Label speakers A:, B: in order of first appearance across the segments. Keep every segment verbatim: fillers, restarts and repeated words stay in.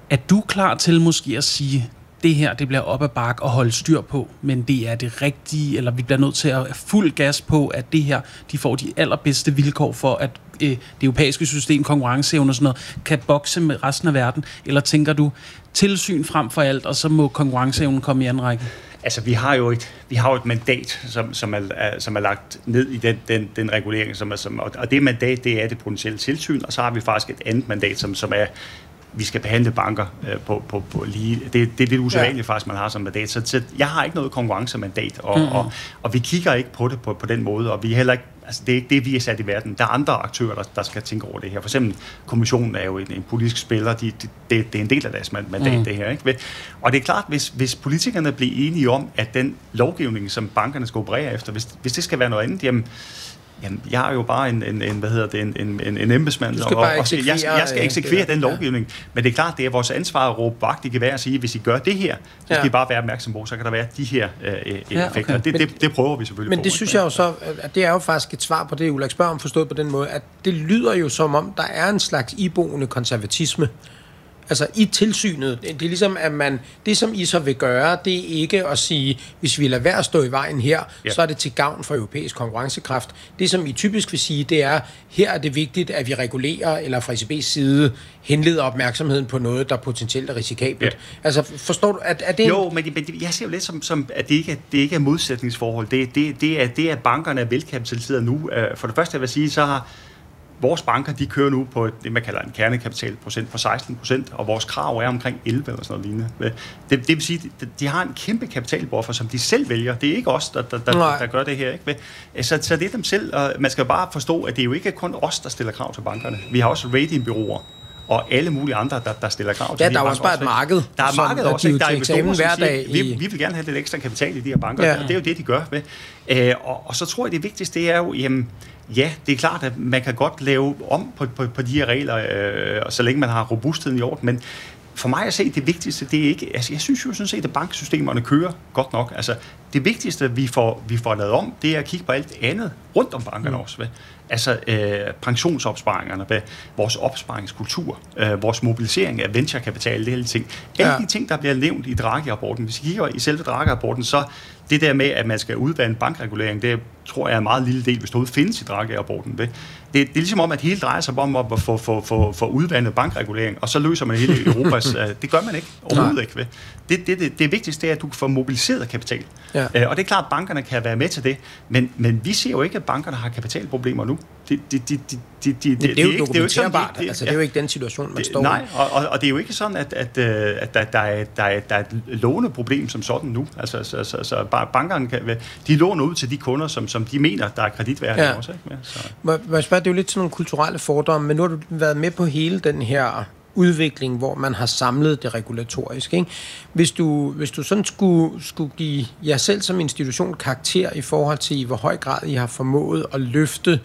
A: Er du klar til måske at sige, det her, det bliver op ad bakke og holde styr på, men det er det rigtige, eller vi bliver nødt til at have fuld gas på, at det her, de får de allerbedste vilkår for, at øh, det europæiske system, konkurrenceevne og sådan noget, kan bokse med resten af verden? Eller tænker du, tilsyn frem for alt, og så må konkurrenceevnen komme i anden række?
B: Altså, vi har jo et, vi har jo et mandat, som, som, er, som er lagt ned i den, den, den regulering, som er, som, og det mandat, det er det potentielle tilsyn, og så har vi faktisk et andet mandat, som, som er, vi skal behandle banker øh, på, på, på lige. Det, det er lidt usædvanligt ja. faktisk, man har som mandat. Så, så jeg har ikke noget konkurrencemandat, og, mm-hmm. og, og vi kigger ikke på det på, på den måde, og vi heller ikke, altså det er ikke det, vi er sat i verden. Der er andre aktører, der, der skal tænke over det her. For eksempel, kommissionen er jo en, en politisk spiller, de, de, det, det er en del af deres mandat, mm. det her. Ikke? Og det er klart, hvis, hvis politikerne bliver enige om, at den lovgivning, som bankerne skal operere efter, hvis, hvis det skal være noget andet, jamen, Jamen, jeg er jo bare en, en, en hvad hedder det, en, en, en, en embedsmand, og, og jeg, jeg skal eksekvere den lovgivning. Ja. Men det er klart, det er vores ansvar at råbe vagt i gevær og sige, hvis I gør det her, så skal ja. I bare være opmærksom på, så kan der være de her øh, ja, effekter. Okay. Det, det, det prøver vi selvfølgelig
C: men
B: på.
C: Men det synes jeg jo så, at det er jo faktisk et svar på det, Ulrik spørger om, forstået på den måde, at det lyder jo som om, der er en slags iboende konservatisme. Altså i tilsynet, det er ligesom, at man, det som I så vil gøre, det er ikke at sige, hvis vi lader være at stå i vejen her, ja. så er det til gavn for europæisk konkurrencekraft. Det som I typisk vil sige, det er, her er det vigtigt, at vi regulerer, eller fra E C B's side, henleder opmærksomheden på noget, der potentielt er risikabelt. Ja. Altså forstår du, at, at det
B: Jo, en... men, men jeg ser jo lidt som, som at det ikke, det ikke er modsætningsforhold. Det, det, det, er, det er, at bankerne er velkapitaliseret nu. For det første, jeg vil sige, så har vores banker, de kører nu på det, man kalder en kernekapitalprocent på seksten procent, og vores krav er omkring elleve eller sådan noget lignende. Det, det vil sige, at de har en kæmpe kapitalbuffer, som de selv vælger. Det er ikke os, der, der, der, der gør det her. Ikke? Så, så det er dem selv, og man skal bare forstå, at det er jo ikke kun os, der stiller krav til bankerne. Vi har også ratingbureauer og alle mulige andre, der, der stiller krav til.
C: Ja, der er også bare et marked.
B: Der er marked også, ikke? Der er
C: eksamen hver dag.
B: Vi, vi vil gerne have lidt ekstra kapital i de her banker, ja. og det er jo det, de gør. Med. Øh, og, og så tror jeg, det vigtigste, det er jo, jamen, ja, det er klart, at man kan godt lave om på, på, på de her regler, øh, så længe man har robustheden i orden, men for mig at se, det vigtigste, det er ikke, altså jeg synes jo sådan set, at banksystemerne kører godt nok. Altså det vigtigste, vi får, vi får lavet om, det er at kigge på alt andet rundt om bankerne mm. også. Hvad? Altså øh, pensionsopsparingerne, hvad? Vores opsparingskultur, øh, vores mobilisering af venturekapital, det hele ting. Alle ja. de ting, der bliver nævnt i Draghi-rapporten, hvis I kigger i selve Draghi-rapporten, så det der med, at man skal udvande bankregulering, det tror jeg er en meget lille del, hvis det findes i Draghi-rapporten. Det, det er ligesom om, at hele drejer sig om at få, få, få, få udvandet bankregulering, og så løser man hele Europas. Det gør man ikke. Overhovedet ikke. Det, det, det, det vigtigste er, at du kan få mobiliseret kapital. Ja. Og det er klart, at bankerne kan være med til det, men, men vi ser jo ikke, at bankerne har kapitalproblemer nu. Det, det, det, det, det, det,
C: det er jo dokumenterbart. Det, det, altså, det er jo ikke den situation, man
B: det,
C: står
B: nej, i. Og, og, og det er jo ikke sådan, at, at, at der, der, er, der, er, der er et låneproblem som sådan nu. Altså, så, så, så bankerne kan, de låner ud til de kunder, som, som de mener, der er kreditværdige ja. også. Ikke? Så.
C: Må, må jeg spørge, det er jo lidt sådan nogle kulturelle fordomme, men nu har du været med på hele den her udvikling, hvor man har samlet det regulatorisk. Ikke? Hvis du, hvis du sådan skulle, skulle give jer selv som institution karakter i forhold til, i hvor høj grad I har formået at løfte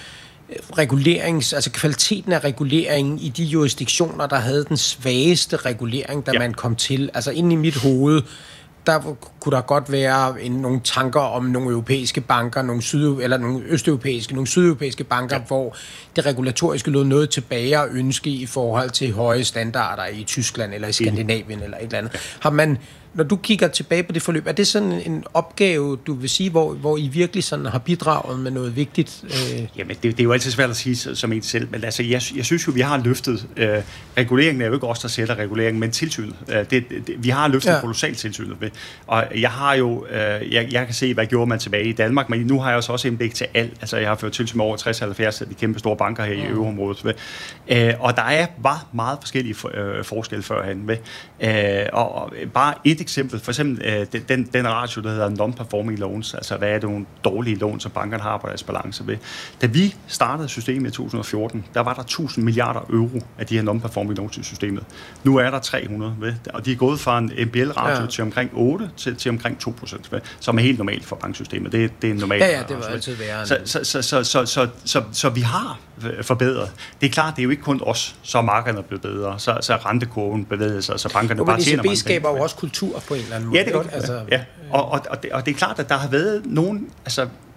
C: regulerings, altså kvaliteten af reguleringen i de jurisdiktioner, der havde den svageste regulering, da ja. man kom til. Altså inde i mit hoved, der kunne der godt være en, nogle tanker om nogle europæiske banker, nogle syd eller nogle østeuropæiske, nogle sydeuropæiske banker, ja. hvor det regulatoriske lå noget tilbage at ønske i forhold til høje standarder i Tyskland eller i Skandinavien eller et eller andet. Ja. Har man, når du kigger tilbage på det forløb, er det sådan en opgave, du vil sige, hvor, hvor I virkelig sådan har bidraget med noget vigtigt? Øh?
B: Jamen, det, det er jo altid svært at sige som en selv, men altså, jeg, jeg synes jo, vi har løftet. Øh, reguleringen er jo ikke os, der sætter reguleringen, men tilsynet. Øh, det, det, vi har løftet ja. kolossalt tilsynet. Og jeg har jo, øh, jeg, jeg kan se, hvad gjorde man tilbage i Danmark, men nu har jeg også indblik til alt. Altså, jeg har ført tilsyn med over tres til halvfjerds af de kæmpe store banker her i mm. øvrigt. Øh, og der er bare meget forskellige for, øh, forskelle førhen. Øh, og, og bare et eksempel, for eksempel øh, den, den ratio, der hedder non-performing loans, altså hvad er det nogle dårlige lån, som bankerne har på deres balance ved. Da vi startede systemet i to tusind og fjorten, der var der tusind milliarder euro af de her non-performing loans i systemet. Nu er der tre hundrede, ved, og de er gået fra en M P L-ratio ja. til omkring otte til, til omkring to procent, ved, som er helt normalt for banksystemet. Det, det er en normal.
C: Ja, ja, det var altid værre.
B: Så, så, så, så, så, så, så, så vi har forbedret. Det er klart, det er jo ikke kun os, så markederne er blevet bedre, så, så rentekurven bevæger sig, så bankerne jo, bare tjener mange penge.
C: E C B skaber jo også kultur på en eller anden måde.
B: Ja, det er godt. Altså, ja. Og, og, og, det, og det er klart, at der har været nogen, altså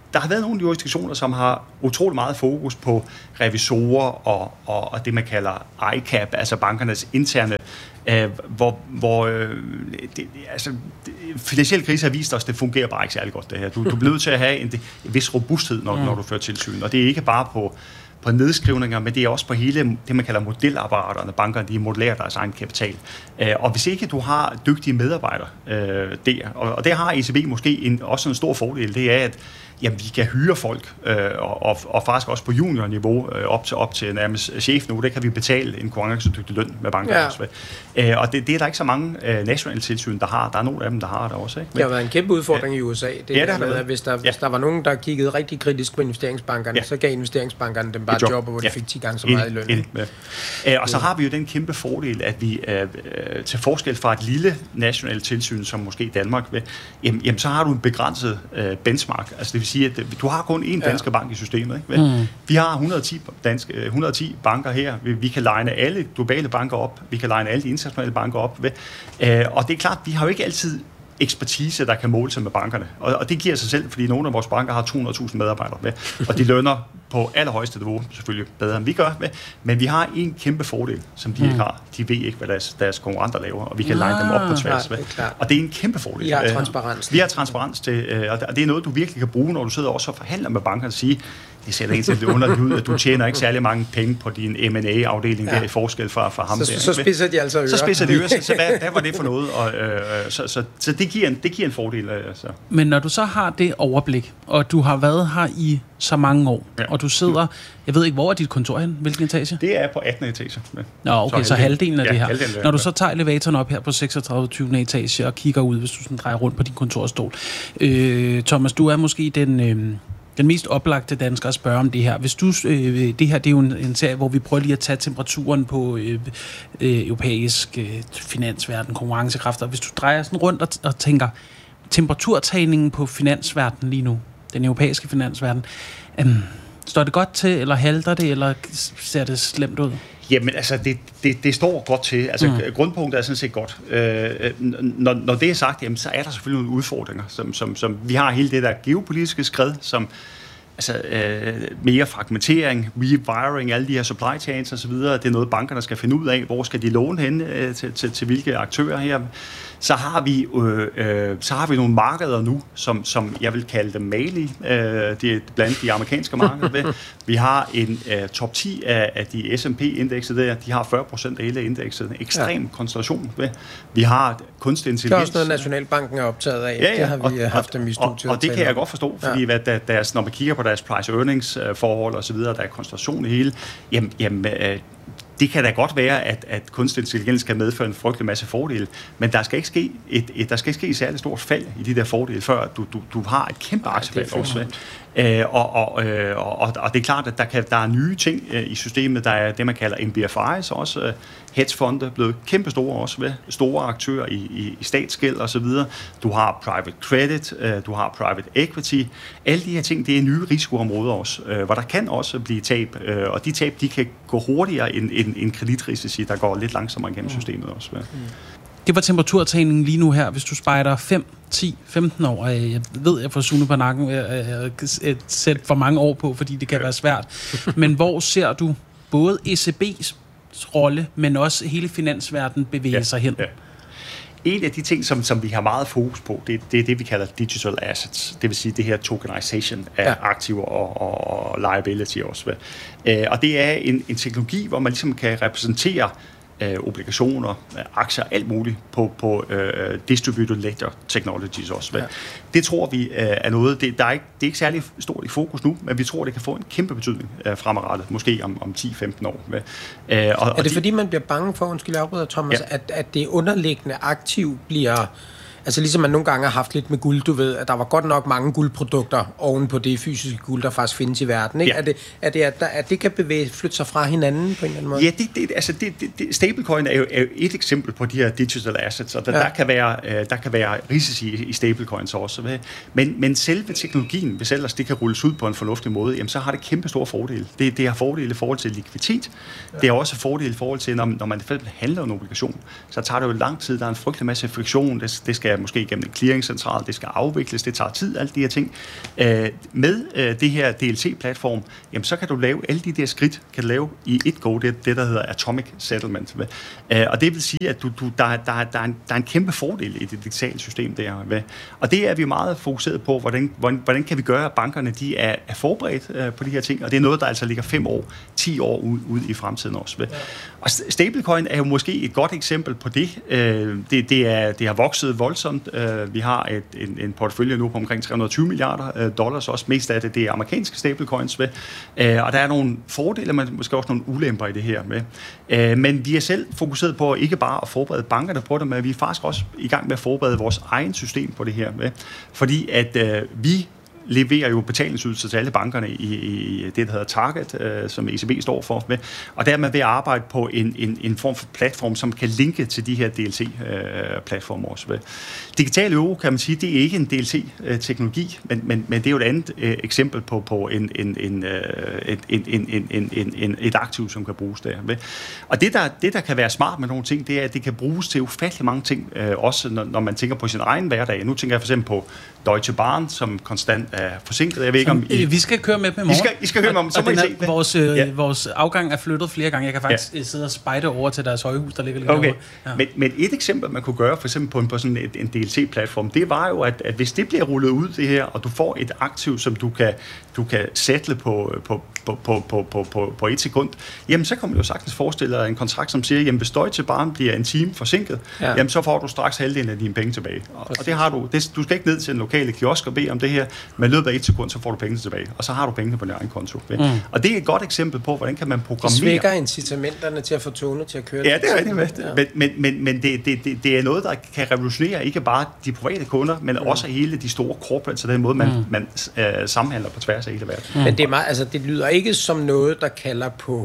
B: der har været nogle jurisdiktioner, som har utrolig meget fokus på revisorer og, og, og det, man kalder I C A P, altså bankernes interne, øh, hvor, hvor øh, det, altså, det, finansiel krise har vist os, at det fungerer bare ikke særlig godt, det her. Du, du bliver nødt til at have en, en vis robusthed, når, mm. når du fører tilsyn, og det er ikke bare på på nedskrivninger, men det er også på hele det, man kalder modelapparaterne. Bankerne, de modellerer deres egen kapital. Og hvis ikke du har dygtige medarbejdere øh, der, og, og der har E C B måske en, også en stor fordel, det er, at jamen, vi kan hyre folk, øh, og, og, og faktisk også på juniorniveau, øh, op til op til nærmest chefniveau, der kan vi betale en konkurrencedygtig løn med bankerne. Ja. Øh, og det, det er der ikke så mange øh, nationale tilsyn, der har. Der er nogle af dem, der har det også. Ikke? Men,
C: det har været en kæmpe udfordring ja. i U S A. Det
B: ja, det
C: med, at hvis der, ja. hvis der var nogen, der kiggede rigtig kritisk på investeringsbankerne, ja. så gav investeringsbankerne dem bare et job, job hvor de ja. fik ti gange så meget i løn. Ind,
B: ja. øh, og så har vi jo den kæmpe fordel, at vi øh, til forskel fra et lille nationalt tilsyn, som måske Danmark, ved, jamen, jamen, så har du en begrænset øh, benchmark. Altså det vil sige, at du har kun én danske ja. bank i systemet. Ikke? Mm. Vi har et hundrede og ti, danske, et hundrede og ti banker her. Vi, vi kan line alle globale banker op. Vi kan line alle de internationale banker op. Ved. Øh, og det er klart, vi har jo ikke altid ekspertise, der kan måle sig med bankerne. Og, og det giver sig selv, fordi nogle af vores banker har to hundrede tusind medarbejdere med, og de lønner på allerhøjeste niveau, selvfølgelig bedre end vi gør med, men vi har en kæmpe fordel, som de mm. ikke har. De ved ikke, hvad deres, deres konkurrenter laver, og vi kan line dem op på tværs. Nej, det og det er en kæmpe fordel.
C: Vi har transparens.
B: Vi har transparens til, og det er noget, du virkelig kan bruge, når du sidder også og forhandler med bankerne og siger, det sætter en til det underligt ud, at du tjener ikke særlig mange penge på din M and A-afdeling, ja. der i forskel fra, fra ham.
C: Så,
B: der,
C: så spidser de altså ører.
B: Så spidser de ører, så, så hvad, hvad var det for noget? Og, øh, så så, så det, giver en, det giver en fordel. Altså.
A: Men når du så har det overblik, og du har været her i så mange år, ja. og du sidder, jeg ved ikke, hvor er dit kontor hen? Hvilken etage?
B: Det er på attende etage. Ja.
A: Nå, okay, så, så halvdelen af
B: ja,
A: det her.
B: Halvdelen,
A: når du så tager elevatoren op her på seksogtredive tyvende etage og kigger ud, hvis du sådan drejer rundt på din kontorstol. Øh, Thomas, du er måske den... Øh, den mest oplagte dansker at spørge om det her. Hvis du, øh, det her det er jo en, en serie, hvor vi prøver lige at tage temperaturen på øh, øh, europæisk øh, finansverden, konkurrencekræfter. Hvis du drejer sådan rundt og, og tænker, temperaturtagningen på finansverden lige nu, den europæiske finansverden, øh, står det godt til, eller halter det, eller ser det slemt ud?
B: Jamen, altså, det, det, det står godt til. Altså, mm. grundpunktet er sådan set godt. Øh, når, når det er sagt, jamen, så er der selvfølgelig nogle udfordringer, som, som, som vi har hele det der geopolitiske skred, som altså, øh, mere fragmentering, rewiring, alle de her supply chains osv., det er noget, bankerne skal finde ud af, hvor skal de låne hen øh, til, til, til hvilke aktører her. Så har vi, øh, øh, så har vi nogle markeder nu, som, som jeg vil kalde dem malige, øh, det er blandt de amerikanske markeder. Vi har en øh, top ti af, af de S and P-indekset der, de har fyrre procent af hele indekset. Ekstrem ja. koncentration. Ved. Vi har kunstig intelligens.
C: Det er også noget, Nationalbanken er optaget af.
B: Ja, ja.
C: Det har vi
B: og,
C: haft dem i studiet.
B: Og, og det kan jeg godt forstå, fordi ja. hvad, der, deres, når man kigger på deres price-earnings-forhold osv., der er koncentration i hele, jamen, jamen øh, det kan da godt være, at, at kunstig intelligens kan medføre en frygtelig masse fordele, men der skal ikke ske et, et, der skal ikke ske et særligt stort fald i de der fordele, før du, du, du har et kæmpe aktiefald også. Øh, og, og, øh, og, og det er klart, at der, kan, der er nye ting øh, i systemet. Der er det, man kalder M B F I's også. Øh, hedgefonde blevet kæmpe store også ved store aktører i, i, i statsgæld og så videre. Du har private credit, øh, du har private equity. Alle de her ting, det er nye risikoområder også, øh, hvor der kan også blive tab. Øh, og de tab, de kan gå hurtigere end, end, end kreditrisici, der går lidt langsommere gennem systemet også. Ved. Mm.
A: Det var temperaturtagningen lige nu her. Hvis du spejder fem, ti, femten år, jeg ved, jeg får sune på nakken ved at sætte for mange år på, fordi det kan være svært. Men hvor ser du både E C B's rolle, men også hele finansverdenen bevæge ja, sig hen? Ja.
B: En af de ting, som, som vi har meget fokus på, det, det er det, vi kalder digital assets. Det vil sige det her tokenization af ja. aktiver og, og, og liability også. Og det er en, en teknologi, hvor man ligesom kan repræsentere Øh, obligationer, øh, aktier, alt muligt på, på øh, distributed ledger technologies også. Ja. Det tror vi øh, er noget, det, der er ikke, det er ikke særlig stort i fokus nu, men vi tror, det kan få en kæmpe betydning øh, fremadrettet, måske om, om ti til femten år. Øh, og,
C: er det
B: de,
C: fordi, man bliver bange for, undskyld afbryder Thomas, ja. at, at det underliggende aktiv bliver... Altså ligesom man nogle gange har haft lidt med guld, du ved, at der var godt nok mange guldprodukter oven på det fysiske guld, der faktisk findes i verden. Ikke? Ja. Er det, er det, at, der, at det kan bevæge, flytte sig fra hinanden på en eller anden måde?
B: Ja, det, det, altså det, det, det, stablecoin er jo, er jo et eksempel på de her digital assets, og der, ja. der, kan, være, der kan være risici i, i stablecoins også. Men, men selve teknologien, hvis ellers det kan rulles ud på en fornuftig måde, jamen, så har det kæmpe store fordele. Det, det har fordele i forhold til likviditet. Ja. Det har også fordele i forhold til, når, når man handler en obligation, så tager det jo lang tid. Der er en frygtelig masse friktion. Det, det skal skal måske igennem en clearingcentral, det skal afvikles, det tager tid, alle de her ting. Øh, med øh, det her D L T-platform, jamen så kan du lave alle de der skridt, kan du lave i et go, det, det der hedder Atomic Settlement. Øh, og det vil sige, at du, du, der, der, der, er en, der er en kæmpe fordel i det digitale system der. Med. Og det er vi meget fokuseret på, hvordan, hvordan, hvordan kan vi gøre, at bankerne de er, er forberedt øh, på de her ting, og det er noget, der altså ligger fem år, ti år ud, ud i fremtiden også. Ja. Og stablecoin er jo måske et godt eksempel på det. Øh, det, det, er, det har vokset voldsomt. Øh, vi har et, en, en portefølje nu på omkring tre hundrede og tyve milliarder øh, dollars også. Mest af det, det er amerikanske stablecoins. Med. Øh, og der er nogle fordele, men måske også nogle ulemper i det her. Med. Øh, men vi er selv fokuseret på ikke bare at forberede bankerne på det, men vi er faktisk også i gang med at forberede vores egen system på det her. Med. Fordi at øh, vi leverer jo betalingsydelser til alle bankerne i, i det, der hedder Target, øh, som E C B står for. Med. Og der er man ved at arbejde på en, en, en form for platform, som kan linke til de her D L T-platformer øh, også. Med. Digital euro, kan man sige, det er ikke en D L T-teknologi, men, men, men det er jo et andet øh, eksempel på, på en, en, en, øh, en, en, en, en, en, en, et aktiv, som kan bruges der. Med. Og det der, det, der kan være smart med nogle ting, det er, at det kan bruges til ufattelig mange ting, øh, også når, når man tænker på sin egen hverdag. Nu tænker jeg for eksempel på Deutsche Bahn, som konstant er forsinket. Jeg ved ikke, om I...
A: Vi skal køre med dem i morgen.
B: I skal, I skal høre med om, så må I se.
A: Vores, øh, ja. vores afgang er flyttet flere gange. Jeg kan faktisk ja. sidde og spejde over til deres højhus, der ligger lige
B: okay.
A: ja.
B: men, men et eksempel, man kunne gøre, for eksempel på, en, på sådan et, en D L T-platform, det var jo, at, at hvis det bliver rullet ud, det her, og du får et aktiv, som du kan, du kan sætte på, på, på, på, på, på, på, på et sekund, jamen så kan man jo sagtens forestille dig en kontrakt, som siger, jamen hvis Deutsche Bahn bliver en time forsinket, ja. jamen så får du straks halvdelen af dine penge tilbage. Og, og det har du. Det, du skal ikke ned til en lokale kiosk og bede om det her, men i løbet af et sekund, så får du pengene tilbage, og så har du pengene på din egen konto. Mm. Og det er et godt eksempel på, hvordan kan man programmere.
C: Det svækker incitamenterne til at få togene til at køre.
B: Ja, det er rigtigt med. Ja. Men, men, men, men det, det, det, det er noget, der kan revolutionere ikke bare de private kunder, men mm. også hele de store corporates, så den måde, man, mm. man øh, samhandler på tværs af hele verden.
C: Mm. Men det, er meget, altså, det lyder ikke som noget, der kalder på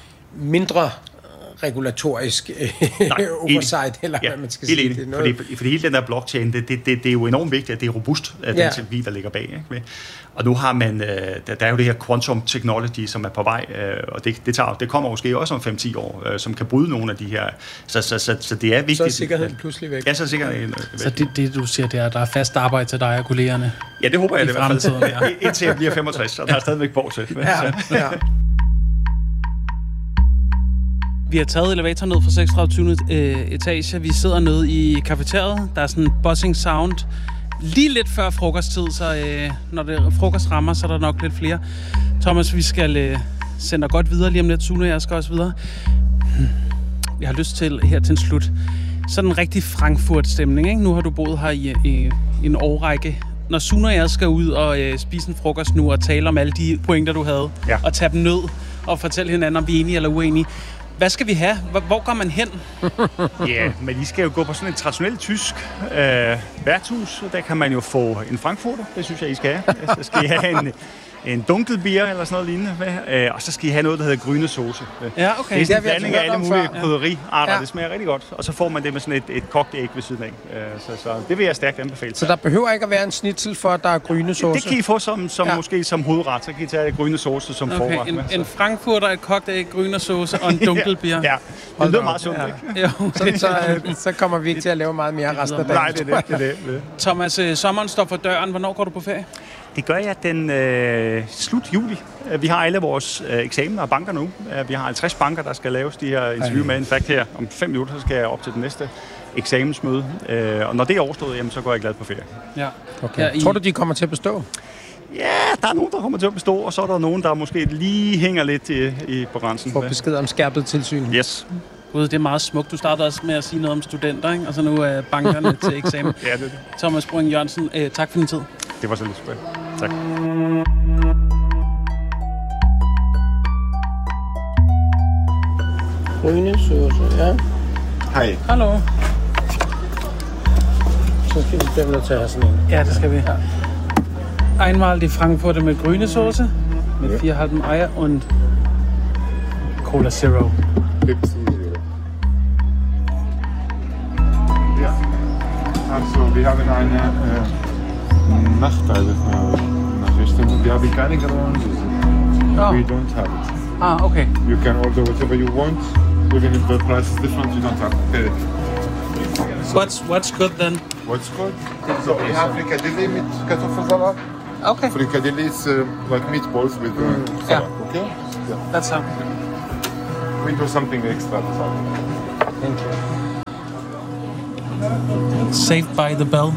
C: mindre regulatorisk Nej, oversight, eller
B: ja,
C: hvad man skal sige.
B: Det er noget... fordi, fordi hele den der blockchain, det, det, det, det er jo enormt vigtigt, at det er robust, at ja. den teknologi, der ligger bag. Ikke? Og nu har man, der, der er jo det her quantum technology, som er på vej, og det, det, tager, det kommer måske også om fem til ti år, som kan bryde nogle af de her. Så, så, så, så det er vigtigt.
C: Så er sikkerheden pludselig væk.
B: Ja, så er sikkerheden væk.
A: Så det, det du siger, det er, at der er fast arbejde til dig og kollegerne?
B: Ja, det håber jeg
A: i
B: det i hvert fald. Ja. Indtil jeg bliver femogtres, og der er stadigvæk bortset.
C: Ja, ja.
A: Vi har taget elevator ned fra seksogtredive Øh, etage. Vi sidder nede i kafeteriet. Der er sådan en buzzing sound. Lige lidt før frokosttid, så øh, når det frokost rammer, så er der nok lidt flere. Thomas, vi skal øh, sende dig godt videre lige om lidt. Sune og jeg skal også videre. Jeg har lyst til her til en slut. Sådan en rigtig Frankfurt-stemning, ikke? Nu har du boet her i, i, i en årrække. Når Sune og jeg skal ud og øh, spise en frokost nu og tale om alle de pointer, du havde, ja. og tage dem ned og fortælle hinanden, om vi er enige eller uenige. Hvad skal vi have? Hvor går man hen?
B: Ja, men I skal jo gå på sådan et traditionelt tysk øh, værtshus. Der kan man jo få en frankfurter. Det synes jeg, I skal have. Så skal I have en, en dunkelbier eller sådan noget lignende. Øh, og så skal I have noget, der hedder grønne sauce.
A: Ja, okay.
B: Det er sådan en blanding af alle mulige
C: før.
B: krydderiarter.
C: Ja.
B: Det smager rigtig godt. Og så får man det med sådan et, et kogt æg ved siden af. Øh, så, så det vil jeg stærkt anbefale.
C: Så der behøver ikke at være en schnitzel for, at der er grønne sauce?
B: Det kan I få som, som ja. måske som hovedret. Så kan I tage grønne sauce som okay, forret.
A: En,
B: med,
A: en frankfurter, et kogt æg, grønne sauce og en dunkelbier.
B: ja, ja. Det lyder meget sundt,
C: ja. ikke? Jo, så, så, så kommer vi ikke til at lave meget mere resten af dagen.
B: Nej, det er det. det, er det.
A: Thomas, sommeren står for døren. Hvornår går du på ferie?
B: Det gør jeg den øh, slut juli. Vi har alle vores øh, eksamener og banker nu. Vi har halvtreds banker, der skal laves de her interview med. In fact her om fem minutter, så skal jeg op til den næste eksamensmøde. Øh, og når det er overstået, jamen, så går jeg glad på ferie.
A: Ja.
C: Okay. Ja, I... Tror du, de kommer til at bestå?
B: Ja, der er nogen, der kommer til at bestå, og så er der nogen, der måske lige hænger lidt i, i på grænsen.
C: Får besked om skærpet tilsyn.
B: Yes.
A: Gud, det er meget smukt. Du startede også med at sige noget om studenter, ikke? Og så nu er bankerne til eksamen.
B: Ja, det er det.
A: Thomas Brøng Jørgensen, øh, tak for din tid.
B: Det var så lidt spændende. Tak.
C: Grønne sauce, ja.
D: Hej.
A: Hallo.
C: Så skal vi blive til at have sådan en.
A: Ja, det skal vi. Ja. Einmal die Frankfurter mit grüne Soße, mit ja. vier halben Eier und Cola Zero.
D: Pepsi Zero. Ja, also wir haben eine äh, Nachteile-Nachrichten. Wir haben keine grüne Soße.
A: Oh.
D: We don't have it.
A: Ah, okay.
D: You can order whatever you want, even if the price is different, you don't have to pay it.
A: What's what's good then?
D: What's good? So we have frikadelle mit Kartoffelsalat.
A: Okay.
D: Frikadelle is uh, like meatballs with uh, salad,
A: Yeah.
D: okay? Yeah.
A: That's how.
D: We do something extra.
C: Thank you.
A: Saved by the bell.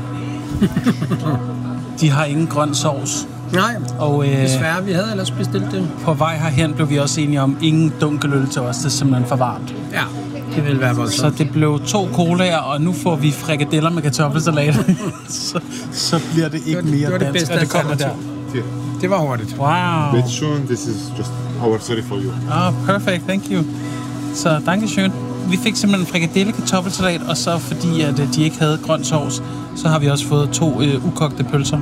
A: De har ingen grøn sovs.
C: Nej,
A: Og øh,
C: desværre, vi havde ellers bestilt det.
A: på vej herhen blev vi også enige om ingen dunkeløl til os. Det er simpelthen for varmt.
C: Ja, det ville være
A: Så
C: voldsomt.
A: det blev to colaer, og nu får vi frikadeller med kartoffelsalat. så, så bliver det ikke
C: Det var det-
A: mere
C: det var det
A: dansk,
C: bedste
A: og det kommer der.
C: alternativ.
D: Yeah.
C: Det var hurtigt.
A: Wow.
D: But soon, this is just our sorry for you.
A: Ah, perfect. Thank you. Så dankeschön. Vi fik simpelthen frikadelle, kartoffelsalat, og så fordi at øh, de ikke havde grøn sovs, så har vi også fået to øh, ukogte pølser.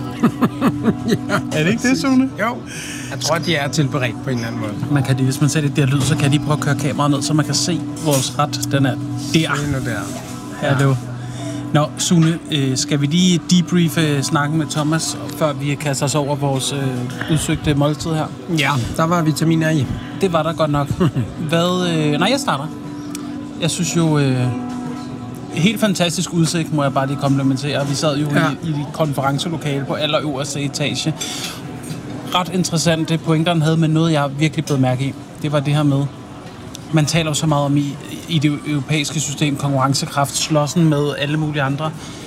A: ja, er det ikke det, Sune?
C: Jo, jeg tror, de er tilberedt på en eller anden måde.
A: Man kan lige, hvis man ser det der lyd, så kan de prøve at køre kameraet ned, så man kan se vores ret. Den er der.
C: Det er nu der.
A: Ja, det var. Nå, Sune, øh, skal vi lige debriefe snakken med Thomas, før vi kaster os over vores øh, udsøgte måltid her?
C: Ja, der var vitaminer i.
A: Det var der godt nok. Hvad? Øh, nej, jeg starter. Jeg synes jo... Øh, helt fantastisk udsigt, må jeg bare lige komplimentere. Vi sad jo
C: Ja.
A: i, i et konferencelokale på allerøverste etage. Ret interessante pointer, han havde, med noget, jeg virkelig blev mærke i. Det var det her med, man taler jo så meget om i, i det europæiske system, konkurrencekraft, slåssen med alle mulige andre.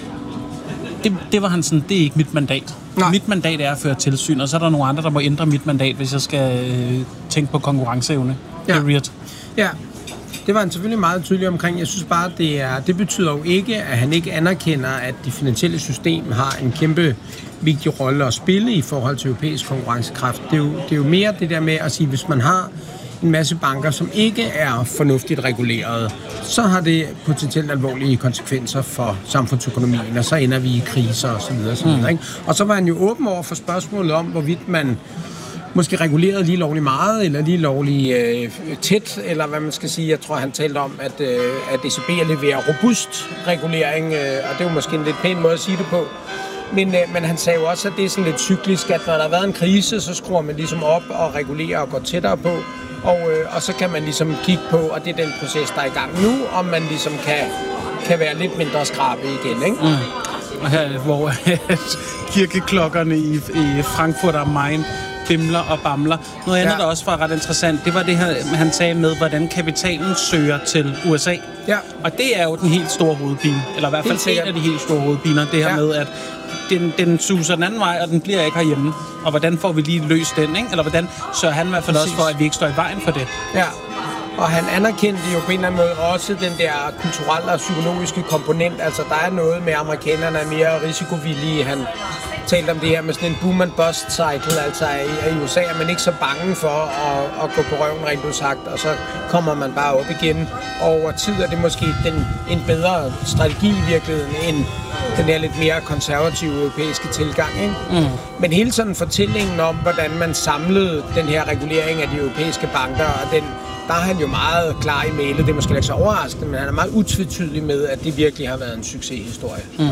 A: Det, det var han sådan, det er ikke mit mandat.
C: Nej.
A: Mit mandat er at føre tilsyn, og så er der nogle andre, der må ændre mit mandat, hvis jeg skal øh, tænke på konkurrenceevne.
C: Ja.
A: Period.
C: Ja, det var han selvfølgelig meget tydelig omkring. Jeg synes bare, det, er, det betyder jo ikke, at han ikke anerkender, at det finansielle system har en kæmpe vigtig rolle at spille i forhold til europæisk konkurrencekraft. Det er jo, det er jo mere det der med at sige, hvis man har en masse banker, som ikke er fornuftigt reguleret, så har det potentielt alvorlige konsekvenser for samfundsøkonomien, og så ender vi i kriser osv. Mm. Ikke? Og så var han jo åben over for spørgsmålet om, hvorvidt man måske reguleret lige lovligt meget, eller lige lovligt øh, tæt, eller hvad man skal sige. Jeg tror, han talte om, at, øh, at E C B leverer robust regulering, øh, og det er jo måske en lidt pæn måde at sige det på. Men, øh, men han sagde jo også, at det er sådan lidt cyklisk, at når der har været en krise, så skruer man ligesom op og regulerer og går tættere på. Og, øh, og så kan man ligesom kigge på, og det er den proces, der er i gang nu, om man ligesom kan, kan være lidt mindre skrabe igen, ikke?
A: Mm. Og her, hvor kirkeklokkerne i, i Frankfurt am Main bimler og bamler. Noget andet, ja. der også var ret interessant, det var det her, han sagde med, hvordan kapitalen søger til U S A.
C: Ja.
A: Og det er jo den helt store hovedpine, eller i hvert fald en af de helt store hovedpiner, det her ja. med, at den, den suser den anden vej, og den bliver ikke herhjemme. Og hvordan får vi lige løst den, ikke? Eller hvordan sørger han i hvert fald Præcis. også for, at vi ikke står i vejen for det.
C: Ja. Og han anerkendte jo på en eller anden måde også den der kulturelle og psykologiske komponent. Altså, der er noget med, at amerikanerne er mere risikovillige. Han talte om det her med sådan en boom and bust cycle. Altså, i, i U S A er man ikke så bange for at, at gå på røven, rent udsagt, og så kommer man bare op igen. Og over tid er det måske den, en bedre strategi i virkeligheden, end den der lidt mere konservative europæiske tilgang, ikke? Mm. Men hele sådan fortællingen om, hvordan man samlede den her regulering af de europæiske banker, og den der er han jo meget klar i mailet. Det er måske ikke så overraskende, men han er meget utvetydig med, at det virkelig har været en succeshistorie. Mm.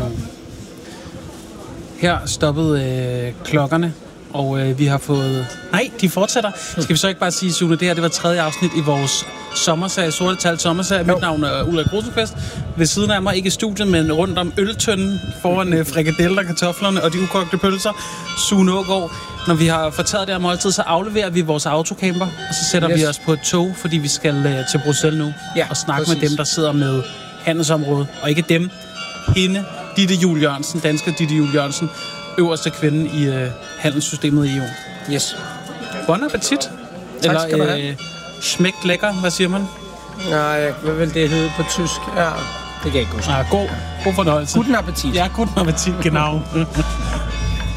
A: Her stoppede øh, klokkerne, og øh, vi har fået... Nej, de fortsætter. Skal vi så ikke bare sige, Sune, det her det var tredje afsnit i vores sommerserie, Sorte Tal sommerserie. Mit navn er Ulrik Rosenqvist. Ved siden af mig, ikke i studiet, men rundt om øltønden, foran øh, frikadeller, kartoflerne og de ukogte pølser. Sune Aagaard. Når vi har fortaget det her måltid, så afleverer vi vores autocamper, og så sætter yes. vi os på et tog, fordi vi skal øh, til Bruxelles nu, ja, og snakke præcis. med dem, der sidder med handelsområdet. Og ikke dem, hende, Ditte Juel Jørgensen, danske Ditte Juel Jørgensen, øverste kvinde i øh, handelssystemet i E U.
C: Yes.
A: Bon appetit.
C: Tak
A: Eller,
C: skal du have.
A: Øh, smægt lækker, hvad siger man?
C: Nej, hvad vil det hedde på tysk? Ja, det kan jeg ikke huske.
A: Ah, god, god fornøjelse.
C: Guten appetit.
A: Ja, guten appetit, genau.